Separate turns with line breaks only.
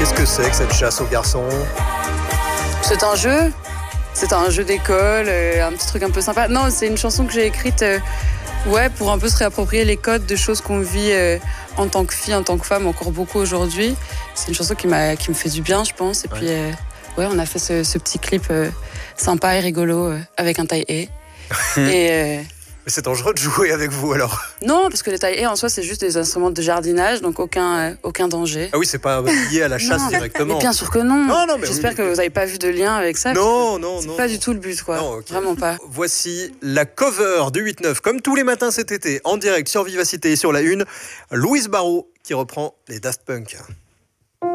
Qu'est-ce que c'est que cette chasse aux garçons?
C'est un jeu. C'est un jeu d'école, un petit truc un peu sympa. Non, c'est une chanson que j'ai écrite pour un peu se réapproprier les codes de choses qu'on vit en tant que fille, en tant que femme, encore beaucoup aujourd'hui. C'est une chanson qui me fait du bien, je pense. Et puis, on a fait ce petit clip sympa et rigolo avec un taille-haie.
Mais c'est dangereux de jouer avec vous alors?
Non, parce que les taille-haie en soi, c'est juste des instruments de jardinage, donc aucun danger.
Ah oui, c'est pas lié à la chasse
Non,
directement.
Mais bien sûr que non.
Non, mais
j'espère que vous n'avez pas vu de lien avec ça.
Non.
C'est pas du tout le but, quoi.
Non, okay.
Vraiment pas.
Voici la cover du 8-9, comme tous les matins cet été, en direct sur Vivacité et sur la Une. Louise Barrault qui reprend les Daft Punk.